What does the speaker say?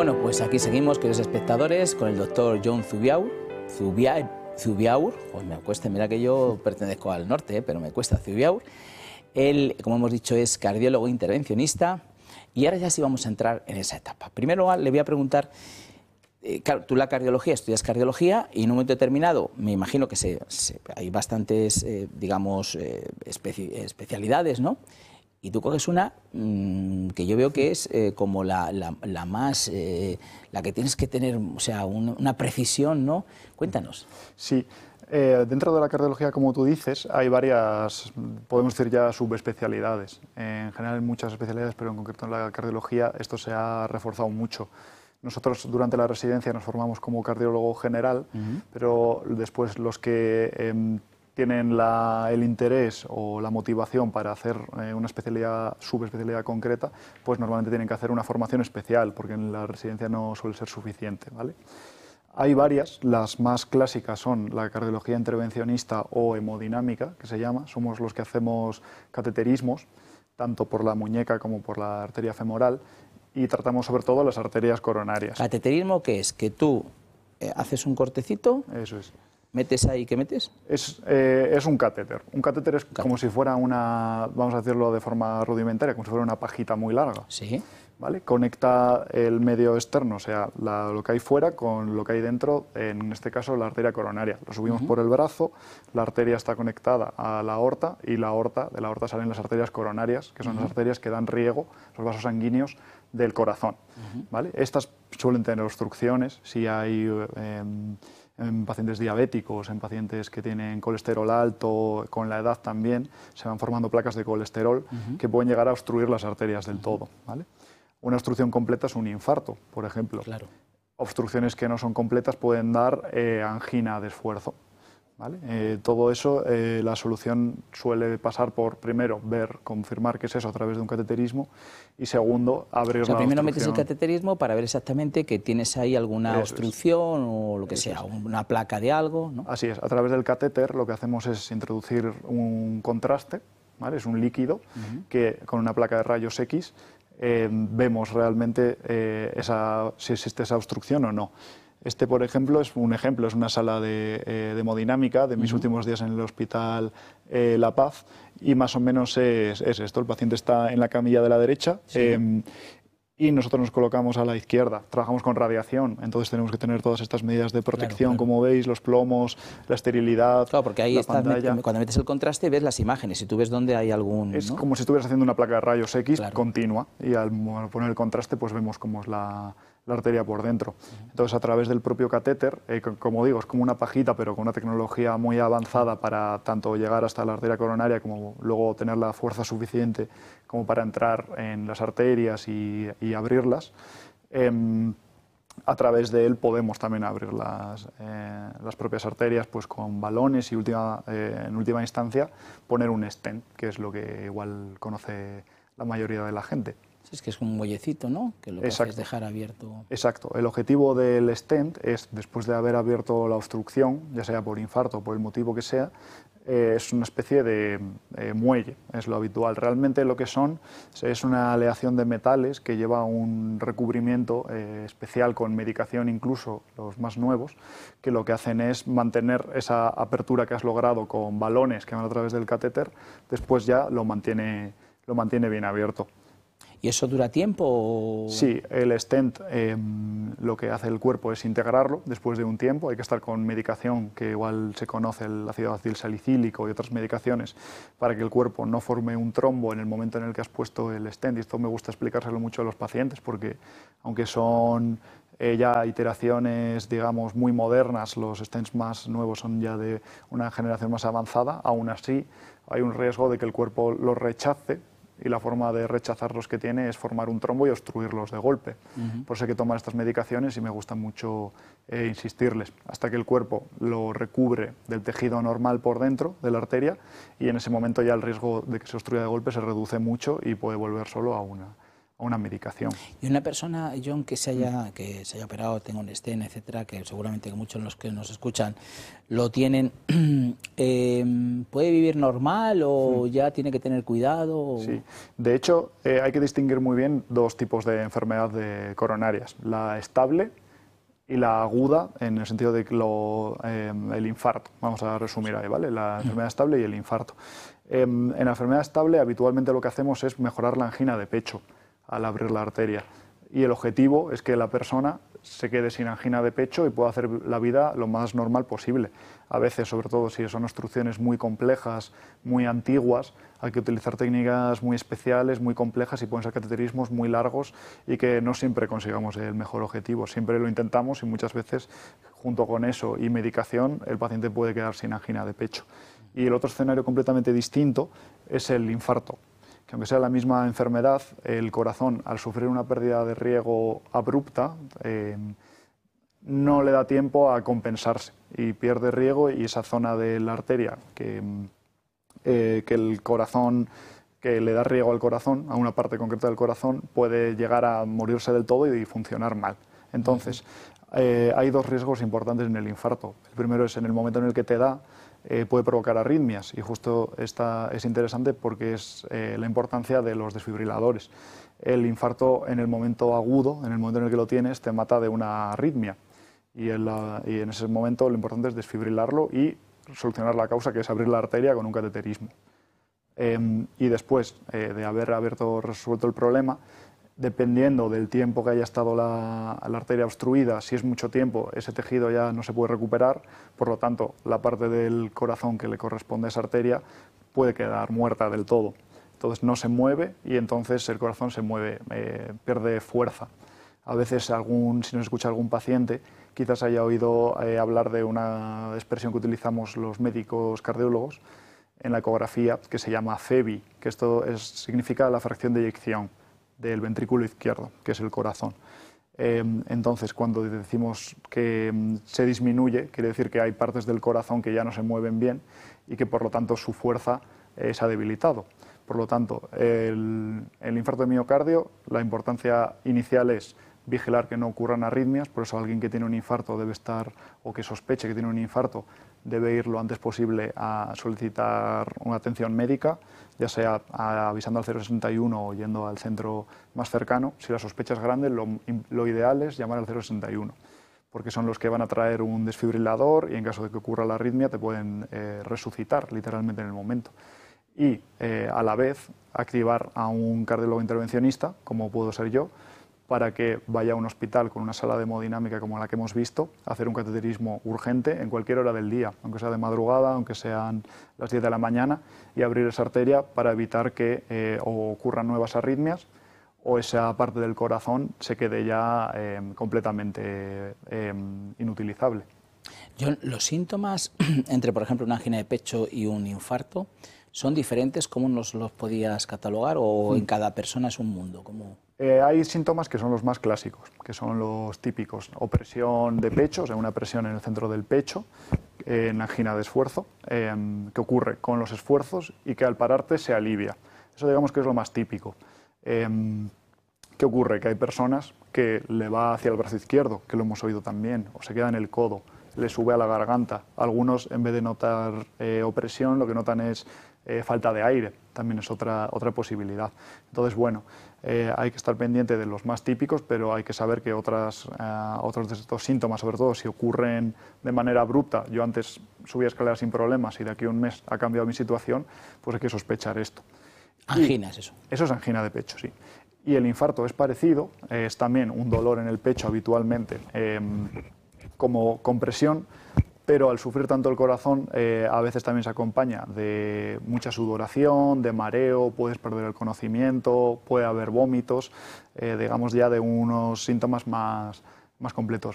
Bueno, pues aquí seguimos, queridos espectadores, con el doctor John Zubiaur. Pues me cuesta, mira que yo pertenezco al norte, pero me cuesta Zubiaur. Él, como hemos dicho, es cardiólogo intervencionista y ahora ya sí vamos a entrar en esa etapa. Primero le voy a preguntar, claro, tú la cardiología, estudias cardiología y en un momento determinado, me imagino que hay bastantes, especialidades, ¿no? Y tú coges una que yo veo que es como la más, la que tienes que tener, o sea, una precisión, ¿no? Cuéntanos. Sí, dentro de la cardiología, como tú dices, hay varias, podemos decir ya, subespecialidades. En general hay muchas especialidades, pero en concreto en la cardiología esto se ha reforzado mucho. Nosotros durante la residencia nos formamos como cardiólogo general, pero después los que tienen el interés o la motivación para hacer una subespecialidad concreta, pues normalmente tienen que hacer una formación especial, porque en la residencia no suele ser suficiente, ¿vale? Hay varias, las más clásicas son la cardiología intervencionista o hemodinámica, que se llama. Somos los que hacemos cateterismos, tanto por la muñeca como por la arteria femoral, y tratamos sobre todo las arterias coronarias. ¿Cateterismo qué es? Que tú haces un cortecito. Eso es. ¿Metes ahí? ¿Qué metes? Es un catéter. Un catéter es como si fuera una, vamos a decirlo de forma rudimentaria, como si fuera una pajita muy larga. Sí. ¿Vale? Conecta el medio externo, o sea, lo que hay fuera, con lo que hay dentro, en este caso la arteria coronaria. Lo subimos por el brazo, la arteria está conectada a la aorta y de la aorta salen las arterias coronarias, que son las arterias que dan riego, los vasos sanguíneos del corazón. ¿Vale? Estas suelen tener obstrucciones, si hay en pacientes diabéticos, en pacientes que tienen colesterol alto, con la edad también, se van formando placas de colesterol que pueden llegar a obstruir las arterias del todo, ¿vale? Una obstrucción completa es un infarto, por ejemplo. Claro. Obstrucciones que no son completas pueden dar angina de esfuerzo, ¿vale? Todo eso, la solución suele pasar por, primero, confirmar qué es eso a través de un cateterismo y, segundo, abrir la primero obstrucción. metes el cateterismo para ver exactamente que tienes ahí alguna obstrucción o lo que sea, una placa de algo, ¿no? Así es. A través del catéter lo que hacemos es introducir un contraste, ¿vale? Es un líquido que con una placa de rayos X vemos realmente si existe esa obstrucción o no. Este, por ejemplo, es una sala de hemodinámica de mis últimos días en el Hospital La Paz y más o menos es esto. El paciente está en la camilla de la derecha y nosotros nos colocamos a la izquierda. Trabajamos con radiación, entonces tenemos que tener todas estas medidas de protección, como veis, los plomos, la esterilidad. Claro, porque ahí cuando metes el contraste ves las imágenes, si tú ves dónde hay algún... Es como si estuvieras haciendo una placa de rayos X continua y al poner el contraste pues vemos cómo es la arteria por dentro. Entonces, a través del propio catéter, como digo, es como una pajita, pero con una tecnología muy avanzada para tanto llegar hasta la arteria coronaria como luego tener la fuerza suficiente como para entrar en las arterias y abrirlas. A través de él podemos también abrir las propias arterias pues con balones y en última instancia poner un stent, que es lo que igual conoce la mayoría de la gente. Es que es un muellecito, ¿no? Que lo que hace es dejar abierto... Exacto. El objetivo del stent es, después de haber abierto la obstrucción, ya sea por infarto o por el motivo que sea, es una especie de muelle, es lo habitual. Realmente lo que es una aleación de metales que lleva un recubrimiento especial con medicación, incluso los más nuevos, que lo que hacen es mantener esa apertura que has logrado con balones que van a través del catéter, después ya lo mantiene bien abierto. ¿Y eso dura tiempo? O... Sí, el stent lo que hace el cuerpo es integrarlo después de un tiempo. Hay que estar con medicación que igual se conoce, el ácido acilsalicílico y otras medicaciones, para que el cuerpo no forme un trombo en el momento en el que has puesto el stent. Y esto me gusta explicárselo mucho a los pacientes porque, aunque son ya iteraciones, digamos, muy modernas, los stents más nuevos son ya de una generación más avanzada, aún así hay un riesgo de que el cuerpo los rechace. Y la forma de rechazarlos que tiene es formar un trombo y obstruirlos de golpe. Por eso hay que tomar estas medicaciones y me gusta mucho insistirles hasta que el cuerpo lo recubre del tejido normal por dentro de la arteria y en ese momento ya el riesgo de que se obstruya de golpe se reduce mucho y puede volver solo a una medicación. Y una persona, John, que se haya operado, tenga un stent, etcétera, que seguramente que muchos de los que nos escuchan lo tienen, ¿puede vivir normal o ya tiene que tener cuidado? Sí, de hecho hay que distinguir muy bien dos tipos de enfermedad coronarias, la estable y la aguda, en el sentido de el infarto. Vamos a resumir ahí, ¿vale? La enfermedad estable y el infarto. En la enfermedad estable habitualmente lo que hacemos es mejorar la angina de pecho al abrir la arteria. Y el objetivo es que la persona se quede sin angina de pecho y pueda hacer la vida lo más normal posible. A veces, sobre todo si son obstrucciones muy complejas, muy antiguas, hay que utilizar técnicas muy especiales, muy complejas, y pueden ser cateterismos muy largos y que no siempre consigamos el mejor objetivo. Siempre lo intentamos y muchas veces, junto con eso y medicación, el paciente puede quedar sin angina de pecho. Y el otro escenario completamente distinto es el infarto, que aunque sea la misma enfermedad, el corazón, al sufrir una pérdida de riego abrupta, no le da tiempo a compensarse y pierde riego, y esa zona de la arteria que el corazón, que le da riego al corazón, a una parte concreta del corazón, puede llegar a morirse del todo y funcionar mal. Entonces, hay dos riesgos importantes en el infarto. El primero es en el momento en el que te da, puede provocar arritmias, y justo esta es interesante porque es la importancia de los desfibriladores. El infarto en el momento agudo, en el momento en el que lo tienes, te mata de una arritmia, y en ese momento lo importante es desfibrilarlo y solucionar la causa, que es abrir la arteria con un cateterismo. Y después de haber resuelto el problema, dependiendo del tiempo que haya estado la arteria obstruida, si es mucho tiempo, ese tejido ya no se puede recuperar, por lo tanto, la parte del corazón que le corresponde a esa arteria puede quedar muerta del todo. Entonces no se mueve y entonces el corazón se mueve, pierde fuerza. A veces, si nos escucha algún paciente, quizás haya oído hablar de una expresión que utilizamos los médicos cardiólogos en la ecografía, que se llama FEBI, que esto significa la fracción de eyección del ventrículo izquierdo, que es el corazón. Entonces, cuando decimos que se disminuye, quiere decir que hay partes del corazón que ya no se mueven bien y que por lo tanto su fuerza se ha debilitado. Por lo tanto, el infarto de miocardio, la importancia inicial es vigilar que no ocurran arritmias, por eso alguien que tiene un infarto debe estar, o que sospeche que tiene un infarto, debe ir lo antes posible a solicitar una atención médica, ya sea avisando al 061 o yendo al centro más cercano. Si la sospecha es grande, lo ideal es llamar al 061, porque son los que van a traer un desfibrilador y en caso de que ocurra la arritmia te pueden resucitar literalmente en el momento. Y a la vez activar a un cardiólogo intervencionista, como puedo ser yo, para que vaya a un hospital con una sala de hemodinámica como la que hemos visto, a hacer un cateterismo urgente en cualquier hora del día, aunque sea de madrugada, aunque sean las 10 de la mañana, y abrir esa arteria para evitar que o ocurran nuevas arritmias o esa parte del corazón se quede ya completamente inutilizable. John, ¿los síntomas entre, por ejemplo, una angina de pecho y un infarto son diferentes? ¿Cómo nos los podías catalogar? ¿O en cada persona es un mundo? ¿Cómo? Hay síntomas que son los más clásicos, que son los típicos: opresión de pecho, o sea, una presión en el centro del pecho, en angina de esfuerzo, que ocurre con los esfuerzos y que al pararte se alivia. Eso digamos que es lo más típico. ¿Qué ocurre? Que hay personas que le va hacia el brazo izquierdo, que lo hemos oído también, o se queda en el codo, le sube a la garganta. Algunos, en vez de notar opresión, lo que notan es falta de aire, también es otra posibilidad. Entonces, bueno, hay que estar pendiente de los más típicos, pero hay que saber que otros de estos síntomas, sobre todo si ocurren de manera abrupta, yo antes subía escaleras sin problemas y de aquí a un mes ha cambiado mi situación, pues hay que sospechar esto. Angina es eso. Eso es angina de pecho, sí. Y el infarto es parecido, es también un dolor en el pecho habitualmente, como compresión, pero al sufrir tanto el corazón a veces también se acompaña de mucha sudoración, de mareo, puedes perder el conocimiento, puede haber vómitos, digamos ya de unos síntomas más completos.